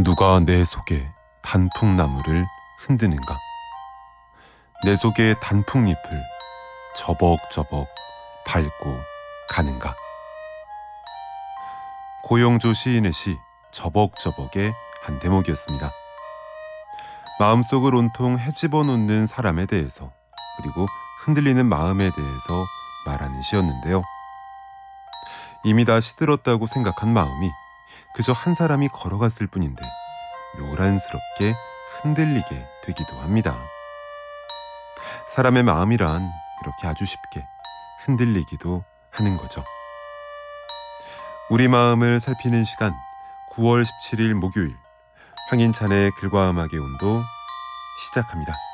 누가 내 속에 단풍나무를 흔드는가? 내 속의 단풍잎을 저벅저벅 밟고 가는가? 고영조 시인의 시 저벅저벅의 한 대목이었습니다. 마음속을 온통 헤집어 놓는 사람에 대해서, 그리고 흔들리는 마음에 대해서 말하는 시였는데요. 이미 다 시들었다고 생각한 마음이 그저 한 사람이 걸어갔을 뿐인데 요란스럽게 흔들리게 되기도 합니다. 사람의 마음이란 이렇게 아주 쉽게 흔들리기도 하는 거죠. 우리 마음을 살피는 시간, 9월 17일 목요일, 황인찬의 글과 음악의 온도 시작합니다.